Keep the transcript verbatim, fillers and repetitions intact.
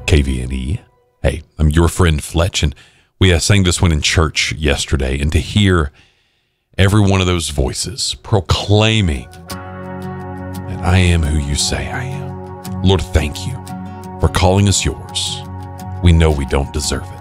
K V N E. Hey, I'm your friend Fletch, and we uh, sang this one in church yesterday, and to hear every one of those voices proclaiming that I am who you say I am. Lord, thank you for calling us yours. We know we don't deserve it.